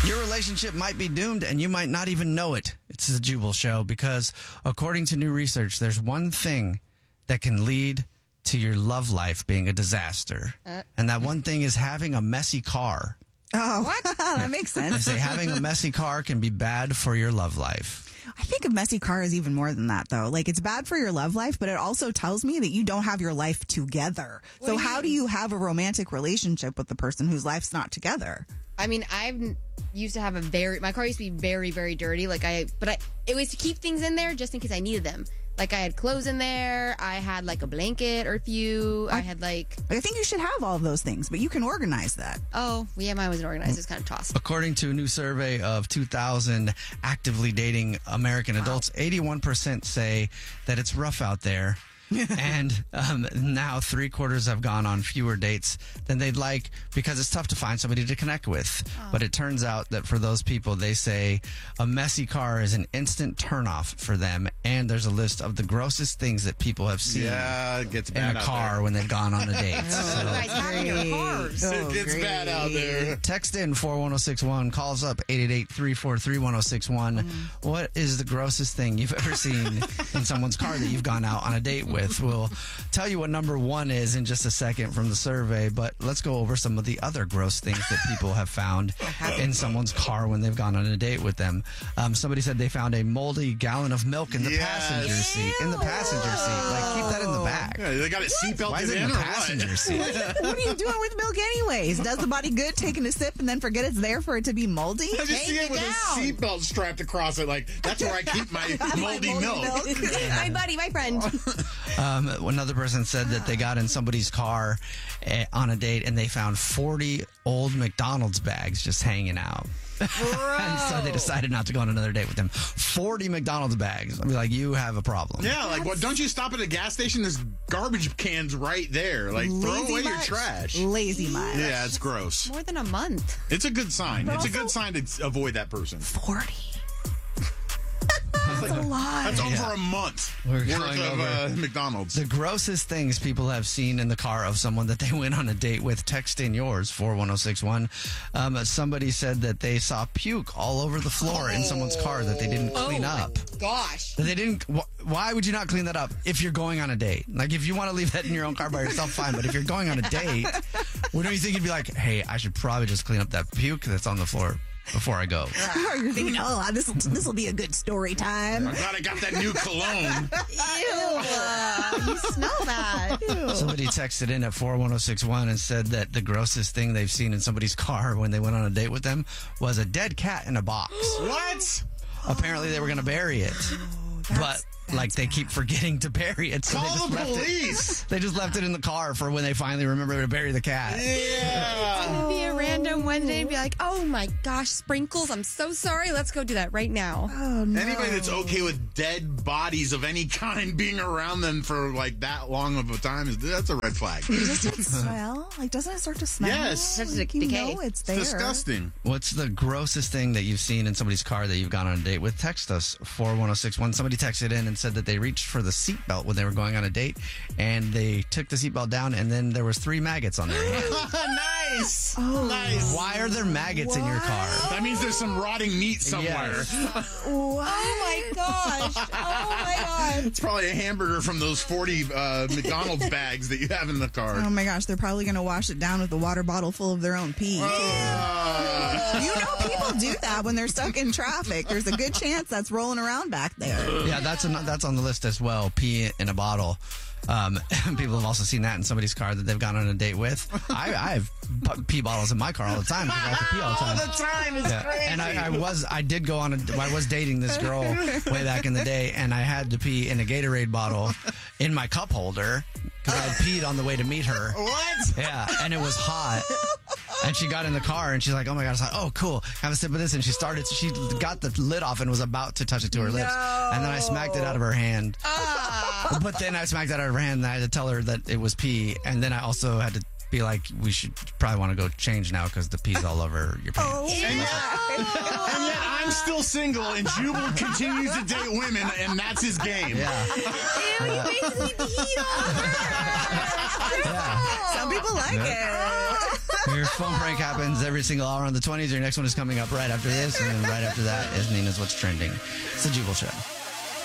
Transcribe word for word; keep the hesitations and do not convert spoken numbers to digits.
Your relationship might be doomed and you might not even know it. It's the Jubal Show because according to new research, there's one thing that can lead to your love life being a disaster. Uh, and that one thing is having a messy car. Oh, what? That makes sense. I say having a messy car can be bad for your love life. I think a messy car is even more than that, though. Like, it's bad for your love life, but it also tells me that you don't have your life together. What so do how mean? do you have a romantic relationship with the person whose life's not together? I mean, I've used to have a very, my car used to be very, very dirty. Like I, but I, it was to keep things in there just in case I needed them. Like I had clothes in there. I had like a blanket or a few. I, I had like. I think you should have all of those things, but you can organize that. Oh, yeah, mine wasn't organized. It's kind of tossed. According to a new survey of two thousand actively dating American wow. adults, eighty-one percent say that it's rough out there. and um, now three quarters have gone on fewer dates than they'd like because it's tough to find somebody to connect with. Oh. But it turns out that for those people, they say a messy car is an instant turnoff for them. And there's a list of the grossest things that people have seen yeah, it gets in bad a car when they've gone on a date. Oh, so, you guys have in your cars. Oh, it gets great. bad out there. Text in four one zero six one. Calls up eight eight eight, three four three, one zero six one. Mm. What is the grossest thing you've ever seen in someone's car that you've gone out on a date with? With. We'll tell you what number one is in just a second from the survey, but let's go over some of the other gross things that people have found in someone's car when they've gone on a date with them. Um, somebody said they found a moldy gallon of milk in the yes. passenger seat. In the passenger seat. Like, keep that in the back. Yeah, they got it seatbelted in, in the or passenger what? seat. What are you doing with milk anyways? Does the body good taking a sip and then forget it's there for it to be moldy? I just see it with down. a seatbelt strapped across it. Like, that's where I keep my moldy, my moldy milk. milk. My buddy, my friend. Um, another person said that they got in somebody's car uh, on a date and they found forty old McDonald's bags just hanging out. And so they decided not to go on another date with them. forty McDonald's bags. I'd be like, you have a problem. Yeah, like, what? Don't you stop at a gas station? There's garbage cans right there. Like, Lazy throw away much. your trash. Lazy much. Yeah, it's gross. More than a month. It's a good sign. But it's also, a good sign to avoid that person. forty That's a lot. That's over yeah. a month We're worth going of over uh, McDonald's. The grossest things people have seen in the car of someone that they went on a date with. Text in yours, four one zero six one. Um, somebody said that they saw puke all over the floor oh. in someone's car that they didn't clean oh up. Gosh. That they didn't. Wh- why would you not clean that up if you're going on a date? Like, if you want to leave that in your own car by yourself, fine. But if you're going on a date, wouldn't you think you'd be like, hey, I should probably just clean up that puke that's on the floor before I go? You're thinking, oh, this this will be a good story time. I'm glad I got that new cologne. Ew. Uh, you smell that. Ew. Somebody texted in at four one zero six one and said that the grossest thing they've seen in somebody's car when they went on a date with them was a dead cat in a box. What? Apparently they were going to bury it. That's, but like they keep forgetting to bury it. So Call they just the left police. It, they just left it in the car for when they finally remember to bury the cat. Yeah. It would be a random Wednesday and be like, oh my gosh, sprinkles, I'm so sorry. Let's go do that right now. Oh, no. Anybody that's okay with dead bodies of any kind being around them for like that long of a time, is that's a red flag. Does it smell? Like, doesn't it start to smell? Yes. It's Like, you decay. know it's there. It's disgusting. What's the grossest thing that you've seen in somebody's car that you've gone on a date with? Text us, four one zero six one. Somebody texted in and said that they reached for the seatbelt when they were going on a date, and they took the seatbelt down, and then there was three maggots on their hand. Nice. Oh, nice. Why are there maggots what? in your car? That means there's some rotting meat somewhere. Yes. Oh my gosh. Oh my god. It's probably a hamburger from those forty uh, McDonald's bags that you have in the car. Oh my gosh, they're probably going to wash it down with a water bottle full of their own pee. Uh, You know people do that when they're stuck in traffic. There's a good chance that's rolling around back there. Yeah, that's an, that's on the list as well. Pee in a bottle. Um, people have also seen that in somebody's car that they've gone on a date with. I, I have pee bottles in my car all the time because I have to pee all the time. All the time, it's yeah. crazy. And I, I was, I did go on a, I was dating this girl way back in the day, and I had to pee in a Gatorade bottle in my cup holder because I had peed on the way to meet her. What? Yeah, and it was hot. And she got in the car and she's like, oh my God. I was like, oh, cool. Have a sip of this. And she started, she got the lid off and was about to touch it to her lips. No. And then I smacked it out of her hand. Ah. But then I smacked it out of her hand and I had to tell her that it was pee. And then I also had to be like, we should probably want to go change now because the pee's all over your pants. Oh, And yet, and yet I'm still single, and Jubal continues to date women, and that's his game. Yeah. Ew, you basically peed all over her. Yeah. some people like Yeah. it. Your phone prank happens every single hour on the twenties. Your next one is coming up right after this, and then right after that is Nina's What's Trending. It's the Jubal Show.